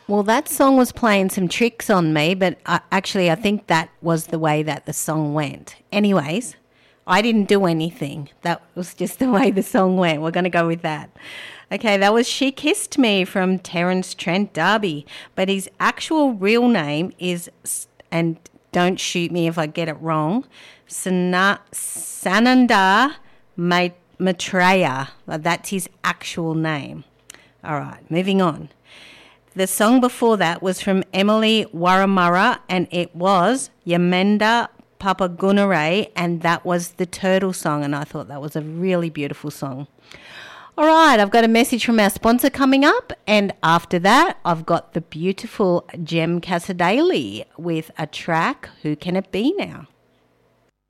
Well, that song was playing some tricks on me, but I think that was the way that the song went. Anyways, I didn't do anything. That was just the way the song went. We're going to go with that. Okay, that was She Kissed Me from Terence Trent D'Arby. But his actual real name is, and don't shoot me if I get it wrong, Sananda Maitreya. That's his actual name. All right, moving on. The song before that was from Emily Waramura, and it was Yamenda Papagunare, and that was the Turtle song, and I thought that was a really beautiful song. All right, I've got a message from our sponsor coming up, and after that, I've got the beautiful Jem Casadali with a track, Who Can It Be Now?